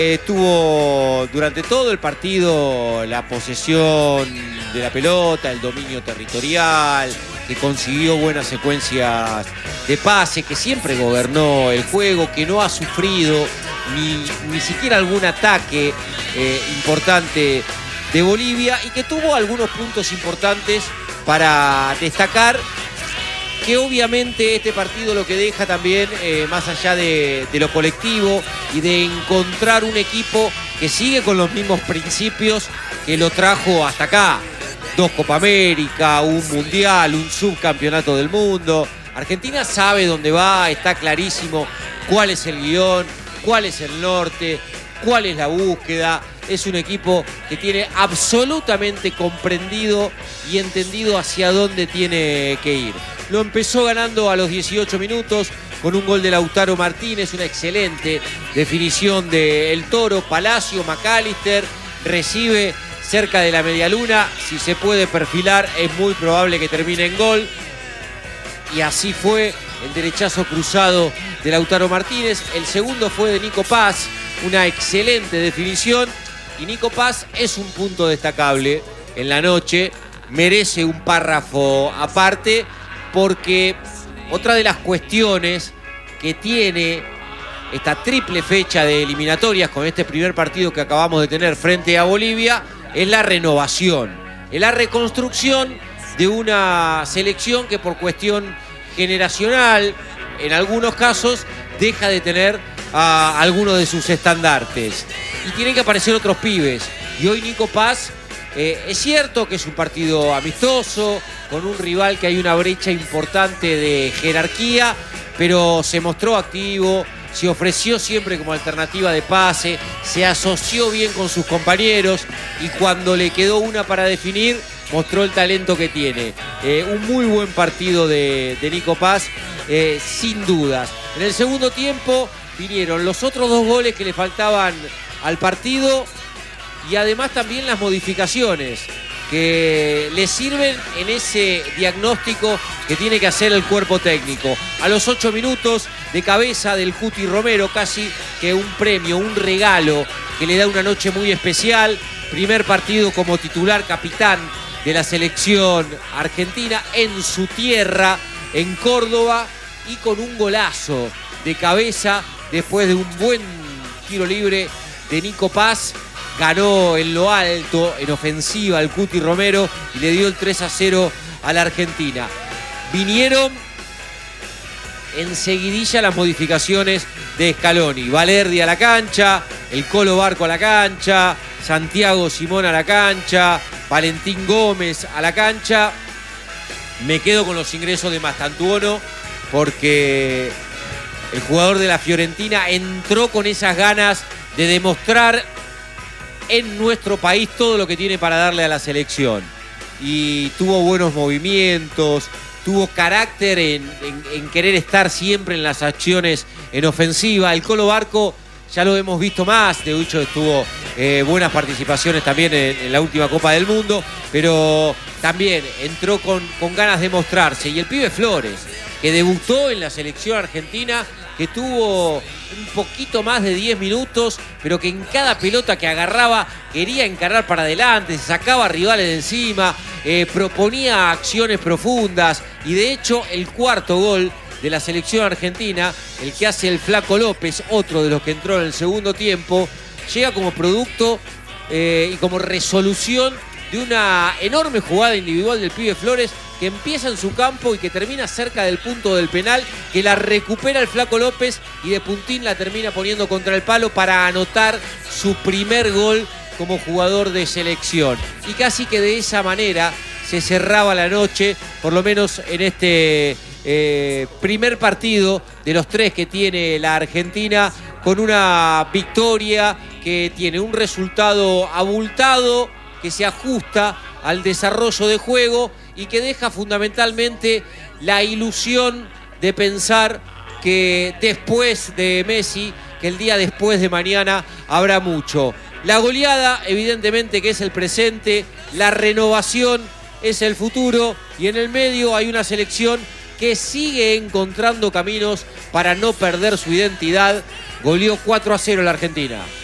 Tuvo durante todo el partido la posesión de la pelota, el dominio territorial, que consiguió buenas secuencias de pase, que siempre gobernó el juego, que no ha sufrido ni siquiera algún ataque importante de Bolivia y que tuvo algunos puntos importantes para destacar, que obviamente este partido lo que deja también, más allá de lo colectivo y de encontrar un equipo que sigue con los mismos principios que lo trajo hasta acá. 2 Copa América, un Mundial, un subcampeonato del mundo. Argentina sabe dónde va, está clarísimo cuál es el guión, cuál es el norte, cuál es la búsqueda. Es un equipo que tiene absolutamente comprendido y entendido hacia dónde tiene que ir. Lo empezó ganando a los 18 minutos con un gol de Lautaro Martínez, una excelente definición del Toro. Palacio, McAllister, recibe cerca de la medialuna. Si se puede perfilar, es muy probable que termine en gol. Y así fue el derechazo cruzado de Lautaro Martínez. El segundo fue de Nico Paz, una excelente definición. Y Nico Paz es un punto destacable en la noche, merece un párrafo aparte, porque otra de las cuestiones que tiene esta triple fecha de eliminatorias con este primer partido que acabamos de tener frente a Bolivia es la renovación, es la reconstrucción de una selección que por cuestión generacional, en algunos casos, deja de tener a algunos de sus estandartes. Y tienen que aparecer otros pibes. Y hoy Nico Paz, es cierto que es un partido amistoso, con un rival que hay una brecha importante de jerarquía, pero se mostró activo, se ofreció siempre como alternativa de pase, se asoció bien con sus compañeros y cuando le quedó una para definir, mostró el talento que tiene. Un muy buen partido de Nico Paz, sin dudas. En el segundo tiempo vinieron los otros 2 goles que le faltaban al partido y además también las modificaciones que le sirven en ese diagnóstico que tiene que hacer el cuerpo técnico. A los 8 minutos, de cabeza del Cuti Romero, casi que un premio, un regalo que le da una noche muy especial. Primer partido como titular, capitán de la selección argentina en su tierra, en Córdoba, y con un golazo de cabeza después de un buen tiro libre de Nico Paz. Ganó en lo alto, en ofensiva, el Cuti Romero y le dio el 3-0 a la Argentina. Vinieron enseguidilla las modificaciones de Scaloni. Valerdi a la cancha, el Colo Barco a la cancha, Santiago Simón a la cancha, Valentín Gómez a la cancha. Me quedo con los ingresos de Mastantuono porque el jugador de la Fiorentina entró con esas ganas de demostrar en nuestro país todo lo que tiene para darle a la selección. Y tuvo buenos movimientos, tuvo carácter en querer estar siempre en las acciones en ofensiva. El Colo Barco ya lo hemos visto más, de hecho tuvo buenas participaciones también en la última Copa del Mundo, pero también entró con ganas de mostrarse. Y el pibe Flores, que debutó en la selección argentina, que tuvo un poquito más de 10 minutos, pero que en cada pelota que agarraba quería encarar para adelante, se sacaba a rivales de encima, proponía acciones profundas, y de hecho el cuarto gol de la selección argentina, el que hace el Flaco López, otro de los que entró en el segundo tiempo, llega como producto y como resolución de una enorme jugada individual del pibe Flores, que empieza en su campo y que termina cerca del punto del penal, que la recupera el Flaco López y de puntín la termina poniendo contra el palo para anotar su primer gol como jugador de selección. Y casi que de esa manera se cerraba la noche, por lo menos en este primer partido de los 3 que tiene la Argentina, con una victoria que tiene un resultado abultado, que se ajusta al desarrollo de juego y que deja fundamentalmente la ilusión de pensar que después de Messi, que el día después de mañana habrá mucho. La goleada, evidentemente, que es el presente, la renovación es el futuro, y en el medio hay una selección que sigue encontrando caminos para no perder su identidad. Goleó 4-0 la Argentina.